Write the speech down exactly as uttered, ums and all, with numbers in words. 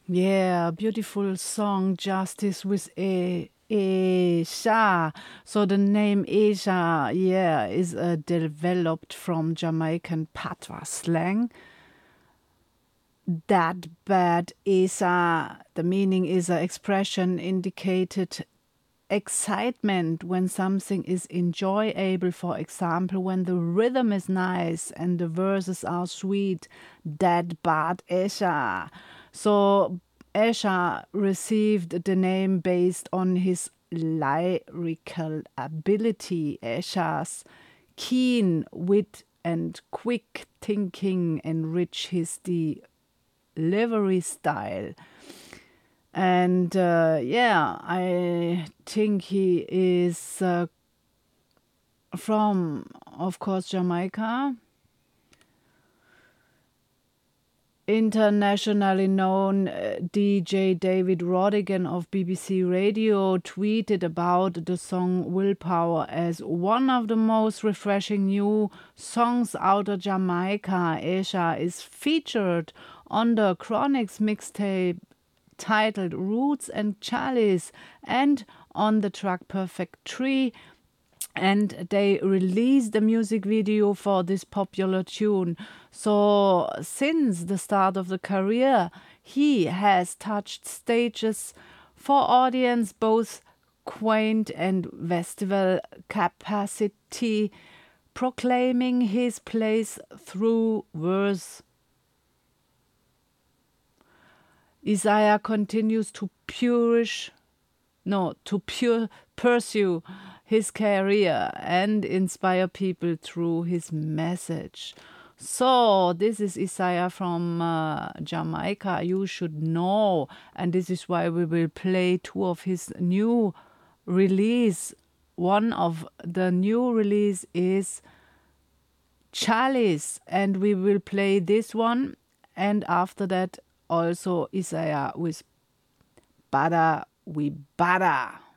Yeah, beautiful song, Justice with a Asia. So the name Asia, yeah, is uh, developed from Jamaican patois slang. That bad Asia, the meaning is an expression indicated excitement when something is enjoyable. For example, when the rhythm is nice and the verses are sweet. That bad Esha. So Esha received the name based on his lyrical ability. Esha's keen wit and quick thinking enrich his delivery style. And uh, yeah, I think he is uh, from, of course, Jamaica. Internationally known uh, D J David Rodigan of B B C Radio tweeted about the song Willpower as one of the most refreshing new songs out of Jamaica. Asia is featured on the Chronics mixtape titled Roots and Chalice and on the track Perfect Tree. And they released the music video for this popular tune. So, since the start of the career, he has touched stages for audience both quaint and festival capacity, proclaiming his place through verse. Isaiah continues to purish, no, to pure pursue his career and inspire people through his message. So this is Isaiah from uh, Jamaica. You should know, and this is why we will play two of his new release. One of the new release is Chalice, and we will play this one, and after that also Isaiah with Bada We Bada.